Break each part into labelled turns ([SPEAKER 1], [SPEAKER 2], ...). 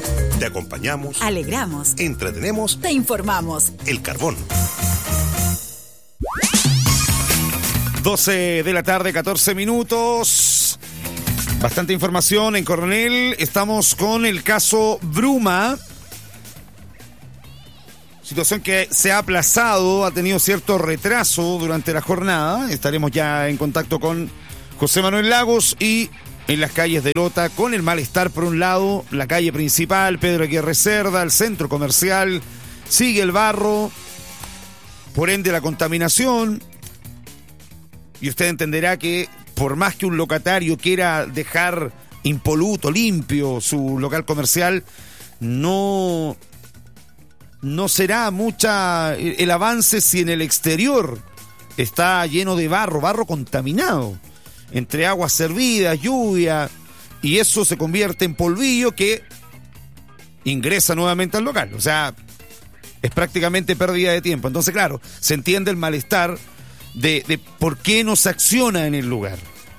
[SPEAKER 1] Te acompañamos,
[SPEAKER 2] alegramos,
[SPEAKER 1] entretenemos,
[SPEAKER 2] te informamos.
[SPEAKER 1] El Carbón. 12 de la tarde, 14 minutos. Bastante información en Coronel. Estamos con el caso Bruma. Situación que se ha aplazado, ha tenido cierto retraso durante la jornada. Estaremos ya en contacto con José Manuel Lagos y en las calles de Lota con el malestar por un lado, la calle principal, Pedro Aguirre Cerda, el centro comercial, sigue el barro, por ende la contaminación. Y usted entenderá que por más que un locatario quiera dejar impoluto, limpio su local comercial, no será mucha el avance si en el exterior está lleno de barro contaminado, entre aguas servidas, lluvia, y eso se convierte en polvillo que ingresa nuevamente al local. O sea, es prácticamente pérdida de tiempo. Entonces, claro, se entiende el malestar de por qué no se acciona en el lugar.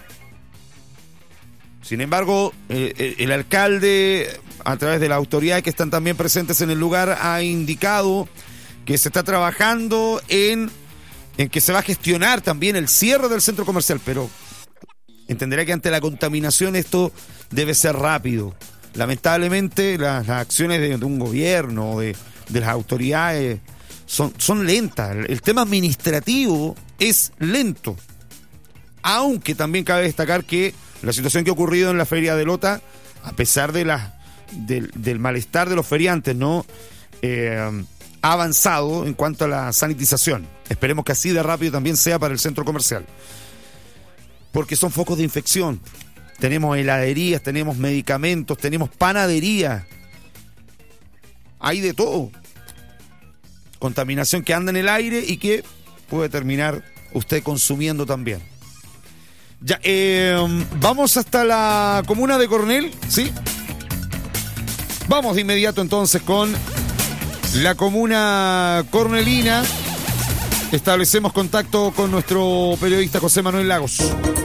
[SPEAKER 1] Sin embargo, el alcalde, a través de las autoridades que están también presentes en el lugar, ha indicado que se está trabajando en que se va a gestionar también el cierre del centro comercial, pero entenderá que ante la contaminación esto debe ser rápido. Lamentablemente las acciones de un gobierno, de las autoridades, son lentas. El tema administrativo es lento. Aunque también cabe destacar que la situación que ha ocurrido en la feria de Lota, a pesar de del malestar de los feriantes, ¿no? Ha avanzado en cuanto a la sanitización. Esperemos que así de rápido también sea para el centro comercial. Porque son focos de infección. Tenemos heladerías, tenemos medicamentos, tenemos panadería. Hay de todo. Contaminación que anda en el aire y que puede terminar usted consumiendo también. Ya, vamos hasta la comuna de Coronel, ¿sí? Vamos de inmediato entonces con la comuna cornelina. Establecemos contacto con nuestro periodista José Manuel Lagos.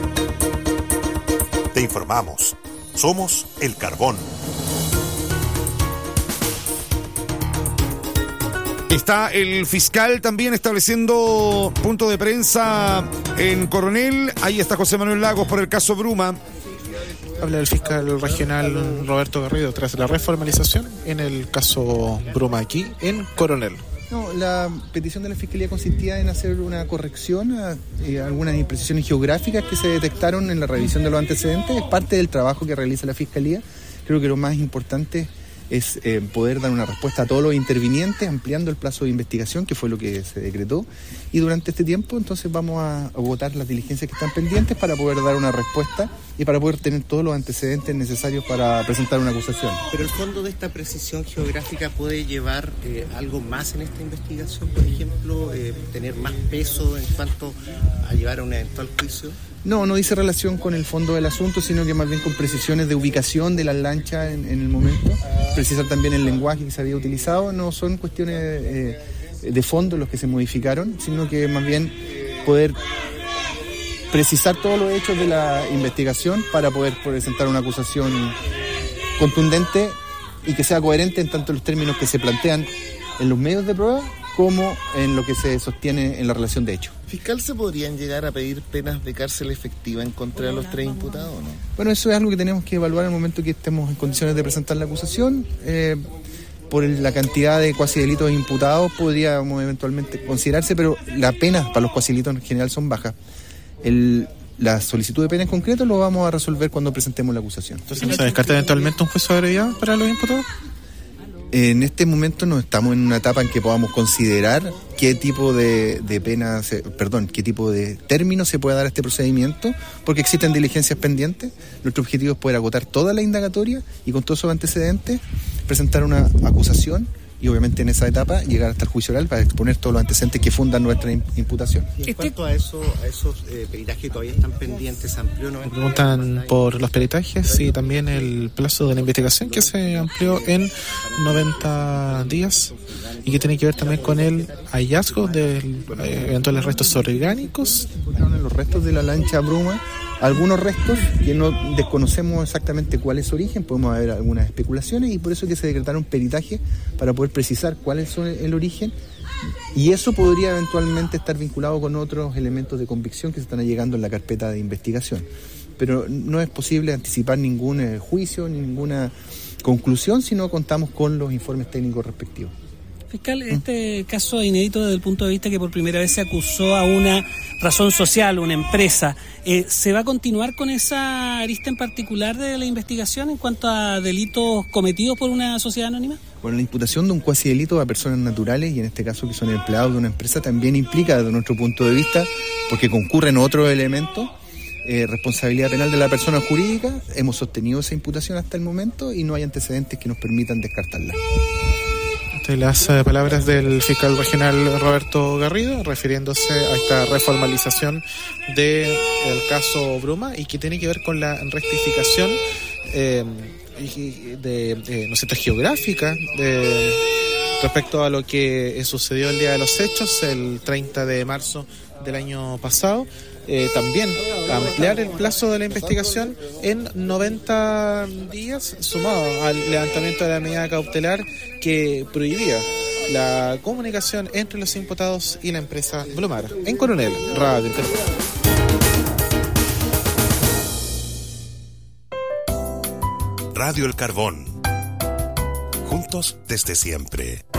[SPEAKER 3] Te informamos. Somos El Carbón.
[SPEAKER 1] Está el fiscal también estableciendo punto de prensa en Coronel. Ahí está José Manuel Lagos por el caso Bruma.
[SPEAKER 4] Habla el fiscal regional Roberto Garrido tras la reformalización en el caso Bruma aquí en Coronel.
[SPEAKER 5] No, la petición de la Fiscalía consistía en hacer una corrección a algunas imprecisiones geográficas que se detectaron en la revisión de los antecedentes. Es parte del trabajo que realiza la Fiscalía. Creo que lo más importante es poder dar una respuesta a todos los intervinientes, ampliando el plazo de investigación, que fue lo que se decretó. Y durante este tiempo, entonces, vamos a agotar las diligencias que están pendientes para poder dar una respuesta y para poder tener todos los antecedentes necesarios para presentar una acusación.
[SPEAKER 6] Pero el fondo de esta precisión geográfica puede llevar algo más en esta investigación, por ejemplo, tener más peso en cuanto a llevar a un eventual juicio.
[SPEAKER 5] No dice relación con el fondo del asunto, sino que más bien con precisiones de ubicación de las lanchas en el momento, precisar también el lenguaje que se había utilizado. No son cuestiones de fondo los que se modificaron, sino que más bien poder precisar todos los hechos de la investigación para poder presentar una acusación contundente y que sea coherente en tanto los términos que se plantean en los medios de prueba como en lo que se sostiene en la relación de hecho.
[SPEAKER 6] ¿Fiscal, se podrían llegar a pedir penas de cárcel efectiva en contra de los 3 imputados, no?
[SPEAKER 5] Bueno, eso es algo que tenemos que evaluar en el momento que estemos en condiciones de presentar la acusación. Por la cantidad de cuasidelitos imputados podríamos eventualmente considerarse, pero las penas para los cuasidelitos en general son bajas. La solicitud de pena en concreto lo vamos a resolver cuando presentemos la acusación.
[SPEAKER 4] Entonces, ¿se descarta eventualmente un juicio de gravedad para los imputados?
[SPEAKER 5] En este momento no estamos en una etapa en que podamos considerar qué tipo de pena, qué tipo de término se puede dar a este procedimiento, porque existen diligencias pendientes. Nuestro objetivo es poder agotar toda la indagatoria y con todos esos antecedentes presentar una acusación y obviamente en esa etapa llegar hasta el juicio oral para exponer todos los antecedentes que fundan nuestra imputación.
[SPEAKER 6] Y en cuanto a esos peritajes que todavía están pendientes, ¿se amplió?
[SPEAKER 4] Preguntan por los peritajes y también el plazo de la investigación que se amplió en 90 días y que tiene que ver también con el hallazgo de eventuales restos orgánicos.
[SPEAKER 5] Los restos de la lancha Bruma algunos restos que no desconocemos exactamente cuál es su origen, podemos haber algunas especulaciones y por eso es que se decretaron peritajes para poder precisar cuál es el origen, y eso podría eventualmente estar vinculado con otros elementos de convicción que se están allegando en la carpeta de investigación. Pero no es posible anticipar ningún juicio, ninguna conclusión si no contamos con los informes técnicos respectivos.
[SPEAKER 2] Fiscal, este caso es inédito desde el punto de vista que por primera vez se acusó a una razón social, una empresa. ¿Se va a continuar con esa arista en particular de la investigación en cuanto a delitos cometidos por una sociedad anónima?
[SPEAKER 5] Bueno, la imputación de un cuasi delito a personas naturales, y en este caso que son empleados de una empresa, también implica desde nuestro punto de vista, porque concurren otros elementos, responsabilidad penal de la persona jurídica. Hemos sostenido esa imputación hasta el momento y no hay antecedentes que nos permitan descartarla.
[SPEAKER 4] Las palabras del fiscal regional Roberto Garrido refiriéndose a esta reformalización del caso Bruma y que tiene que ver con la rectificación geográfica respecto a lo que sucedió el día de los hechos, el 30 de marzo del año pasado. También ampliar el plazo de la investigación en 90 días, sumado al levantamiento de la medida cautelar que prohibía la comunicación entre los imputados y la empresa Blumara. En Coronel, Radio Interfaz.
[SPEAKER 3] Radio El Carbón. Juntos desde siempre.